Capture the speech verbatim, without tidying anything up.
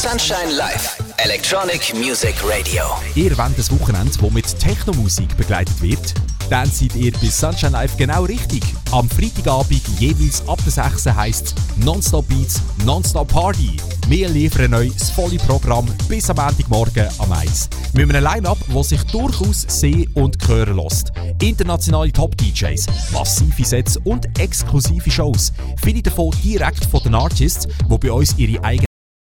Sunshine Live, Electronic Music Radio. Ihr wollt ein Wochenende, das mit Techno-Musik begleitet wird? Dann seid ihr bei Sunshine Live genau richtig. Am Freitagabend jeweils ab der sechs heisst es Nonstop Beats, Nonstop Party. Wir liefern euch das volle Programm bis am Montagmorgen am eins. Mit einem Line-Up, das sich durchaus sehen und hören lässt. Internationale Top-D Js, massive Sets und exklusive Shows. Viele davon direkt von den Artists, die bei uns ihre eigenen